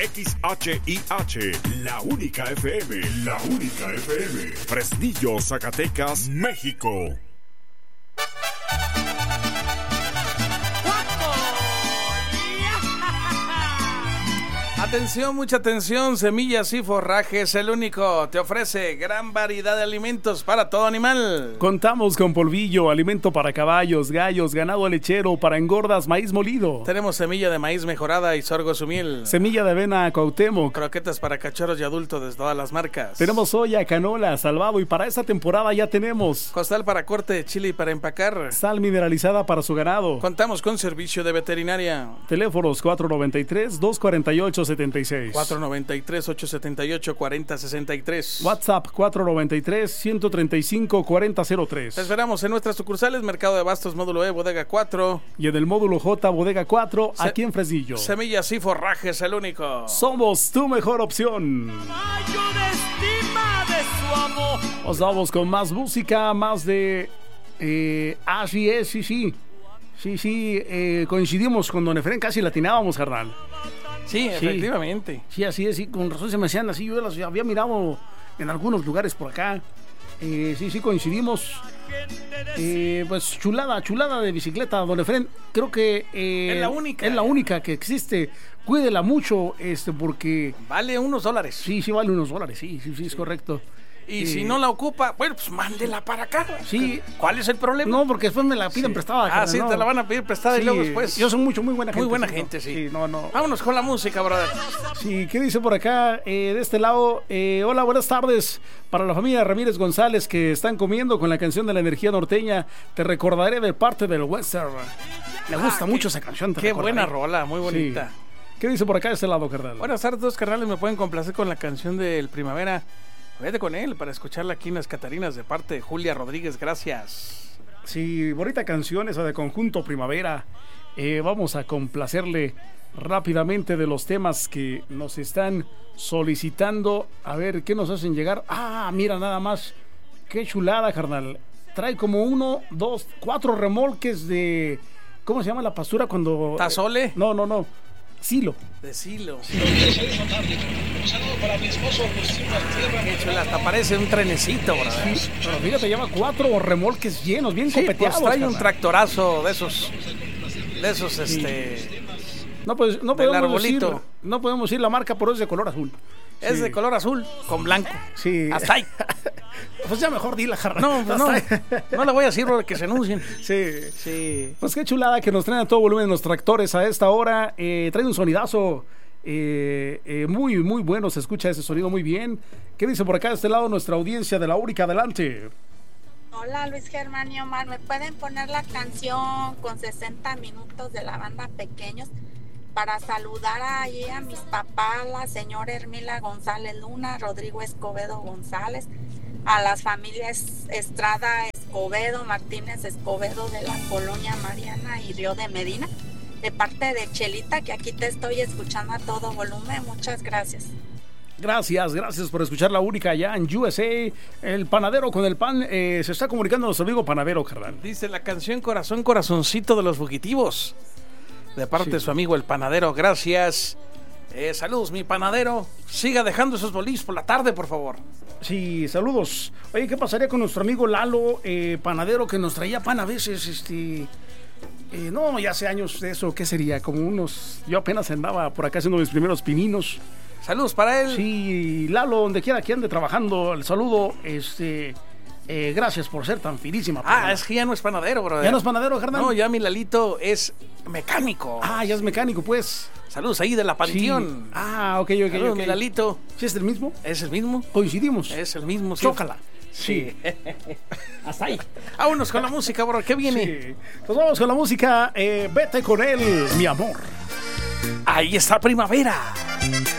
XHIH, la única FM, la única FM. Fresnillo, Zacatecas, México. Atención, mucha atención, Semillas y Forrajes, el único, te ofrece gran variedad de alimentos para todo animal. Contamos con polvillo, alimento para caballos, gallos, ganado lechero, para engordas, maíz molido. Tenemos semilla de maíz mejorada y sorgo sumiel. Semilla de avena Cuauhtémoc. Croquetas para cachorros y adultos de todas las marcas. Tenemos soya, canola, salvado y para esta temporada ya tenemos costal para corte de chile y para empacar. Sal mineralizada para su ganado. Contamos con servicio de veterinaria. Teléfonos 493-248-76. 493-878-4063. WhatsApp 493-135-4003. Te esperamos en nuestras sucursales, Mercado de Bastos, Módulo E, Bodega 4. Y en el Módulo J, Bodega 4, aquí en Fresnillo. Semillas y Forrajes, el único. Somos tu mejor opción. Os vamos con más música, más de... sí es, sí. Sí, coincidimos con Don Efren, casi latinábamos, carnal. Sí, efectivamente. Sí, así es, sí, con razón se me hacían así. Yo las había mirado en algunos lugares por acá. Sí, coincidimos. Pues chulada de bicicleta, Don Efren. Creo que es la única que existe. Cuídela mucho, porque vale unos dólares. Sí, vale unos dólares. Sí, es correcto. Y si no la ocupa, bueno, pues mándela para acá. Sí. ¿Cuál es el problema? No, porque después me la piden prestada. Ah, sí, te la van a pedir prestada y luego después. Yo soy muy buena gente. Muy buena gente, sí. No. Vámonos con la música, brother. Sí, ¿qué dice por acá? De este lado, hola, buenas tardes. Para la familia Ramírez González que están comiendo con la canción de la energía norteña, te recordaré de parte del Western. Me gusta mucho esa canción. Qué buena rola, muy bonita. Sí. ¿Qué dice por acá de este lado, carnal? Buenas tardes, dos carnales, me pueden complacer con la canción del Primavera. Vete con él para escucharla aquí en Las Catarinas de parte de Julia Rodríguez, gracias. Sí, bonita canción esa de Conjunto Primavera. Vamos a complacerle rápidamente de los temas que nos están solicitando. A ver, ¿qué nos hacen llegar? Ah, mira nada más. Qué chulada, carnal. Trae como 1, 2, 4 remolques de... ¿Cómo se llama la pastura cuando...? ¿Tazole? No. Silo. De silo. Sí. Un saludo para mi esposo Agustín Valtierra. Qué chula, hasta parece un trenecito, ¿verdad? Sí, pero fíjate, lleva 4 remolques llenos, bien copeteados. Pues trae un tractorazo de esos, sí. No podemos decir la marca, pero es de color azul. Es de color azul con blanco. Sí. Hasta ahí. Pues ya mejor di la jarra. No le voy a decir que se anuncien. Sí. Pues qué chulada que nos traen a todo volumen los tractores a esta hora. Trae un sonidazo muy bueno. Se escucha ese sonido muy bien. ¿Qué dice por acá de este lado nuestra audiencia de la Úrica? Adelante. Hola Luis Germán y Omar, ¿me pueden poner la canción con 60 minutos de la banda Pequeños? Para saludar allí a mis papás, la señora Hermila González Luna, Rodrigo Escobedo González, a las familias Estrada Escobedo, Martínez Escobedo de la Colonia Mariana y Río de Medina, de parte de Chelita, que aquí te estoy escuchando a todo volumen. Muchas gracias. Gracias por escuchar la Única allá en USA. El panadero con el pan, se está comunicando nuestro amigo panadero, carnal. Dice la canción Corazón, Corazoncito de los Fugitivos, de parte de su amigo el panadero, gracias. Saludos, mi panadero. Siga dejando esos bolillos por la tarde, por favor. Sí, saludos. Oye, ¿qué pasaría con nuestro amigo Lalo, panadero, que nos traía pan a veces? No, ya hace años de eso. ¿Qué sería? Como unos... Yo apenas andaba por acá haciendo mis primeros pininos. Saludos para él. Sí, Lalo, donde quiera que ande trabajando, el saludo, gracias por ser tan finísima. Es que ya no es panadero, brother. ¿Ya no es panadero, carnal? No, ya mi Lalito es mecánico. Ya es mecánico, pues. Saludos ahí de la Panteón. Sí. Ok. Saludos, mi Lalito. ¿Sí es el mismo? ¿Es el mismo? Coincidimos. Es el mismo. Chócala. Sí. Hasta ahí. Vámonos con la música, bro. ¿Qué viene? Sí. Pues vamos con la música. Vete con él, mi amor. Ahí está Primavera.